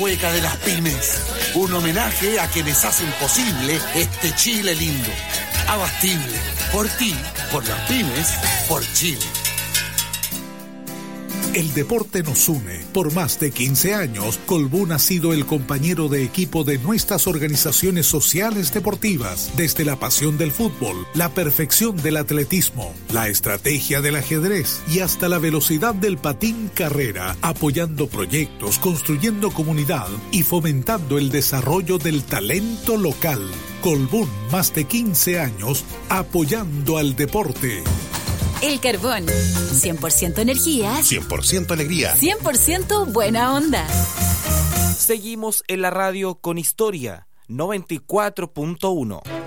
Hueca de las pymes, un homenaje a quienes hacen posible este Chile lindo. Abastible, por ti, por las pymes, por Chile. El deporte nos une. Por más de 15 años, Colbún ha sido el compañero de equipo de nuestras organizaciones sociales deportivas, desde la pasión del fútbol, la perfección del atletismo, la estrategia del ajedrez y hasta la velocidad del patín carrera, apoyando proyectos, construyendo comunidad y fomentando el desarrollo del talento local. Colbún, más de 15 años, apoyando al deporte. El Carbón, 100% energía, 100% alegría, 100% buena onda. Seguimos en la radio con Historia 94.1.